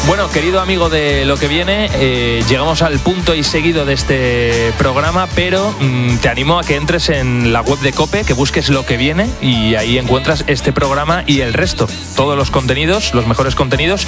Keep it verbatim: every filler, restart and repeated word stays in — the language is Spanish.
Bueno, querido amigo de Lo que viene, eh, llegamos al punto y seguido de este programa, pero mmm, te animo a que entres en la web de COPE, que busques Lo que viene y ahí encuentras este programa y el resto, todos los contenidos, los mejores contenidos